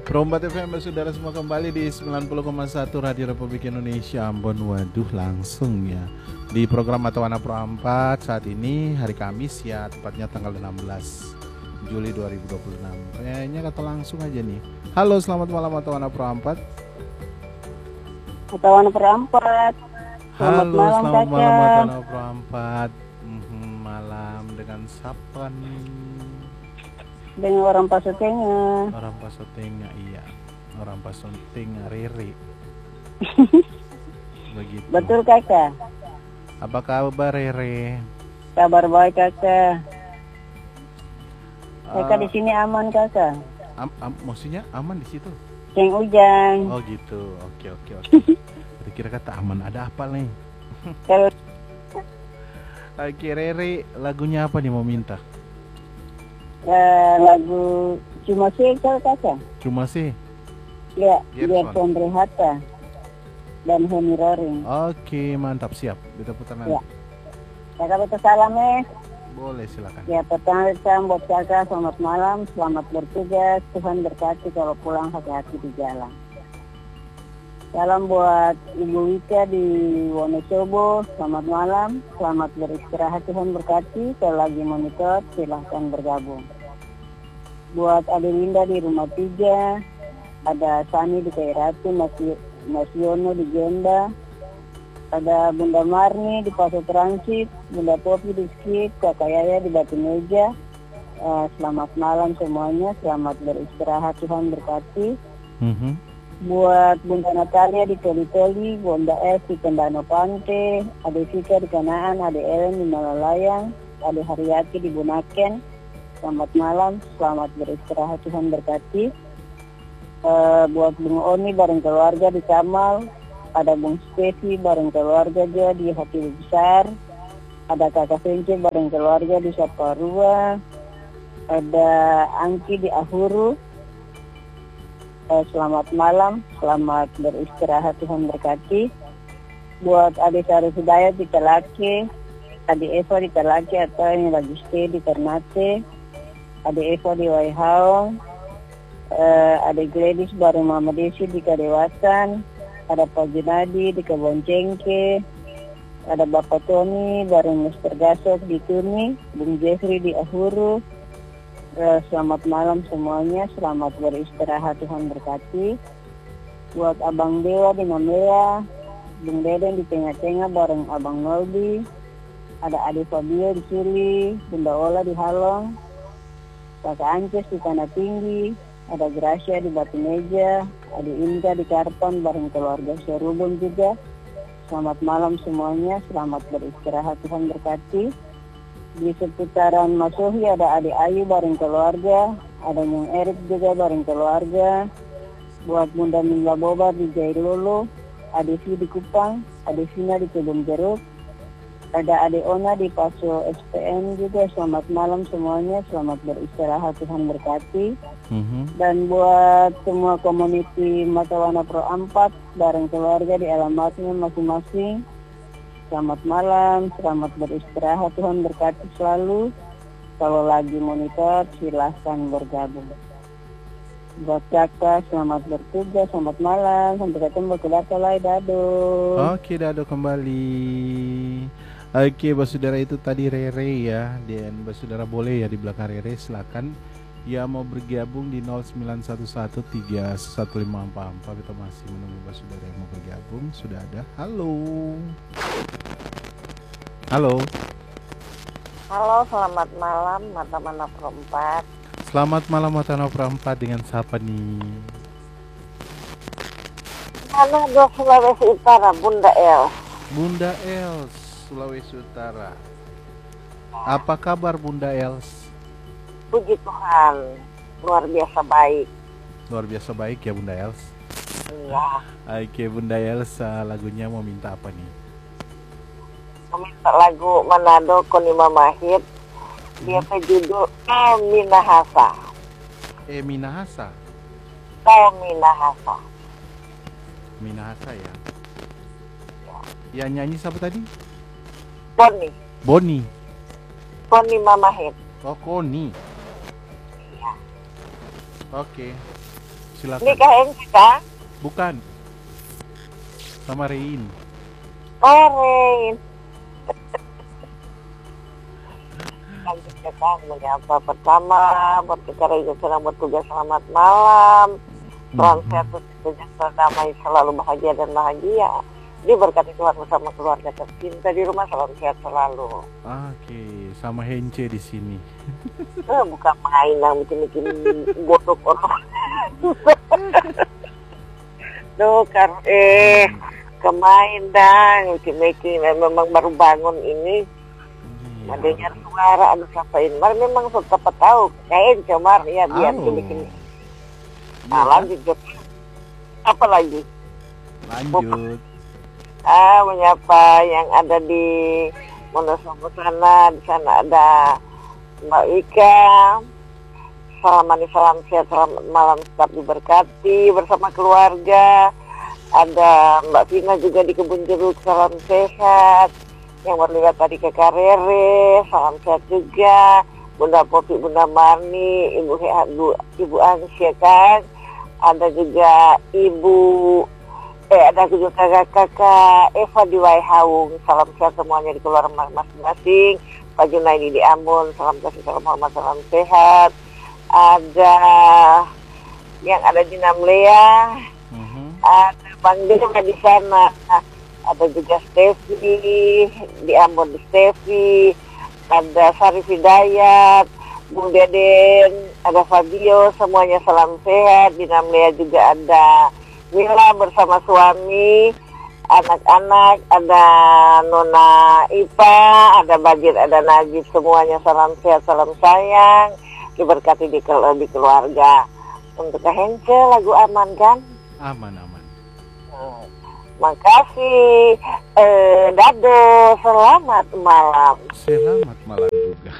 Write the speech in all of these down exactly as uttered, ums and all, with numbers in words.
Perombat F M, saudara semua, kembali di sembilan puluh koma satu Radio Republik Indonesia Ambon. Waduh, langsung ya di program Mata Wana Pro empat saat ini hari Kamis ya, tepatnya tanggal enam belas Juli dua ribu dua puluh enam. Kayaknya kata langsung aja nih. Halo, selamat malam Mata Wana Pro empat. Mata Wana Pro empat. Selamat Halo, malam, selamat Caca. malam Mata Wana Pro empat. Mhm, malam dengan siapa nih? Dengan orang Pasutengah. Orang Pasutengah, iya. Orang Pasutengah Rere. Begitu. Betul, Kakak. Apa kabar Rere? Kabar baik, Kakak. Kakak Uh, di sini aman, Kakak. am, am, maksudnya aman di situ? Ceng Ujang. Oh gitu. Oke oke oke. Kira-kira kata aman ada apa nih? Kalau Oke Rere, lagunya apa nih mau minta? eh, lagu Cuma Sih, Kakak. Cuma sih. Ya, Gerson. Gerson Rehata dan Henny Roring. Oke, mantap, siap. Kita putar nanti. Ya. Kakak betul salam, eh. Boleh, silakan. Ya, pertama buat Kakak, selamat malam, selamat bertugas, Tuhan berkati kalau pulang hati-hati di jalan. Salam buat Ibu Wika di Wonosobo, selamat malam, selamat beristirahat, Tuhan berkati, kalau lagi monitor silahkan bergabung. Buat Adelinda di Rumah Tiga, ada Sani di Kairatu, Mas, Mas Yono di Genda, ada Bunda Marni di Pasar Transit, Bunda Popi di Skip, Kakak Yaya di Batu Meja. Uh, selamat malam semuanya, selamat beristirahat, Tuhan berkati. Mm-hmm. Buat Bunda Natalia di Toli-Toli, Bunda S di Kendano Pante, Ade Vika di Kanaan, Ade Ellen di Malalayang, Ade Haryati di Bunaken. Selamat malam, selamat beristirahat, Tuhan berkati. Uh, buat Bung Oni bareng keluarga di Kamal, ada Bung Stevi bareng keluarga juga di Hati Besar, ada Kakak Sence bareng keluarga di Saparua, ada Angki di Ahuru. Eh, selamat malam, selamat beristirahat, Tuhan berkati. Buat adik Sari Hidayat di Telake, adik Eva di Telake atau yang lagi stay di Ternate, adik Eva di Waihaong, eh, adik Gladys bareng Mama Desi di Kadewatan, ada Pak Junadi di Kebon Cengke, ada Bapak Tony bareng Mister Gasok di Tuni, Bung Jeffrey di Ahuru. Selamat malam semuanya, selamat beristirahat, Tuhan berkati. Buat Abang Dewa di Mamea, Bung Deden di Tengah-Tengah bareng Abang Noldi, ada Ade Fabio di Suli, Bunda Ola di Halong, Kakak Ances di Tanah Tinggi, ada Gracia di Batu Meja, ada Inka di Karpan bareng keluarga Serubun juga. Selamat malam semuanya, selamat beristirahat, Tuhan berkati. Di seputaran Masuhi ada Adik Ayu bareng keluarga, ada Nyong Erik juga bareng keluarga. Buat Bunda Mingga Boba di Jailolo, Ade Vi di Kupang, Ade Vina di Kebun Jeruk, ada Ade Ona di Paso S P N juga. Selamat malam semuanya, selamat beristirahat, Tuhan berkati. Mm-hmm. Dan buat semua komuniti Mata Wana Pro empat bareng keluarga di alamatnya masing-masing, selamat malam, selamat beristirahat, Tuhan berkati selalu. Kalau lagi monitor, silahkan bergabung. Buat Kakak, selamat bertugas, selamat malam. Sampai ketemu ke Datalai, Dado. Oke, Dado kembali. Oke, Basudara, itu tadi Rere ya. Dan Basudara boleh ya di belakang Rere, silakan. Ya mau bergabung di nol sembilan satu satu tiga satu lima empat empat. Kita masih menunggu Basudara yang mau bergabung. Sudah ada. Halo. Halo. Halo, selamat malam Mata Wana Pro empat. Selamat malam Mata Wana Pro empat, dengan siapa nih? Manado, Sulawesi Utara, Bunda Els. Bunda Els, Sulawesi Utara. Apa kabar Bunda Els? Puji Tuhan, luar biasa baik. Luar biasa baik ya Bunda Els. Iya. Oke Bunda Els, lagunya mau minta apa nih? Meminta lagu Manado Konima Mahit. Dia hmm. judul Kau Minahasa. Eh Minahasa. Kau Minahasa. Minahasa ya. Ya. Yang nyanyi siapa tadi? Boni. Boni. Konima Mahit. Oh Koni. Iya. Oke. Silakan. Ini Kak Hengki kah? Bukan. Sama Rein. Oh, Rain. Lanjutnya Kang, menyapa pertama, berbicara juga sedang bertugas, selamat malam. Salam sehat, sejahtera, damai, selalu bahagia dan bahagia. Diberkati Tuhan bersama keluarga tercinta di rumah, salam sehat selalu. Oke, sama Hence di sini. Eh, bukan main yang bikin-bikin bodoh orang. Tuh kan, eh, kemain dang, bikin-bikin, memang baru bangun ini. Iya. Adanya suara, aduh siapain. Mar memang suka tahu, kayak Cemar ya biar Oh. bikin. Nah, lanjut Jok. Apa lagi? Lanjut. Ah, menyapa yang ada di Monosobo sana. Di sana ada Mbak Ika. Salam manis, salam sehat, selamat malam, tetap diberkati bersama keluarga. Ada Mbak Vina juga di Kebun Jeruk, salam sehat. Yang berlibat tadi ke Karere, salam sehat juga. Bunda Popi, Bunda Marni, Ibu Hehat, Ibu Ansya kan. Ada juga Ibu, eh ada juga kakak-kakak Eva di Waihaung, salam sehat semuanya di keluarga masing-masing. Pak Junaidi di Ambon, salam kasih, salam hormat, salam sehat. Ada yang ada di Namlea, Mhm. ada Bang Dina di sana, ada juga Stevi di Ambon, di Stevi, ada Sarif Hidayat, Bung Deden, ada Fabio, semuanya salam sehat. Di Namlea juga ada Mila bersama suami, anak-anak, ada Nona Ipa, ada Bajir, ada Najib, semuanya salam sehat, salam sayang, diberkati di, di keluarga. Untuk Kak Hence, lagu aman kan? Aman aman. Hmm. Makasih, eh, Dado, selamat malam. Selamat malam juga.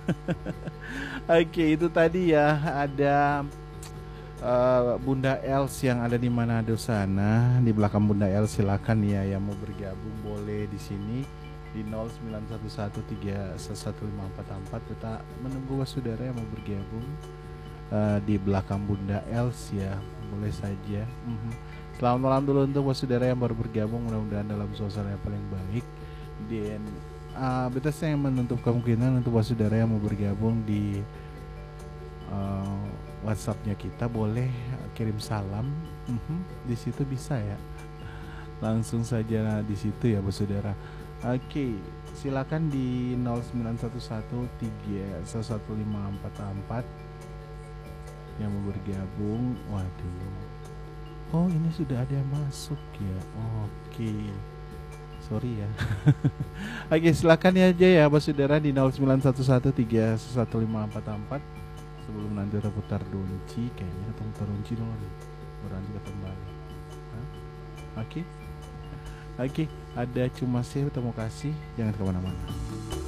Oke, itu tadi ya ada uh, Bunda Els yang ada di Manado sana. Di belakang Bunda Els silakan ya yang mau bergabung boleh di sini di nol sembilan satu satu tiga satu lima empat empat. Kita menunggu saudara yang mau bergabung uh, di belakang Bunda Els ya. Boleh saja. Mm-hmm. Selamat malam dulu untuk saudara yang baru bergabung, mudah-mudahan dalam suasana yang paling baik. Dan uh, beta saya menutup kemungkinan untuk saudara yang mau bergabung di uh, WhatsAppnya kita boleh kirim salam. Uh-huh. Di situ bisa ya, langsung saja di situ ya saudara. Oke, silakan di nol sembilan satu satu tiga satu lima empat empat yang mau bergabung. Waduh. Oh, ini sudah ada yang masuk ya. Oke. Sorry ya. Oke, silakan ya aja ya Bapak Saudara di nol sembilan satu satu tiga satu lima empat empat. Sebelum nanti reputar donci, kayaknya kita putar donci dulu nih. Baru nanti kita kembali. Oke. Oke, ada cuma sih terima kasih. Jangan kemana-mana.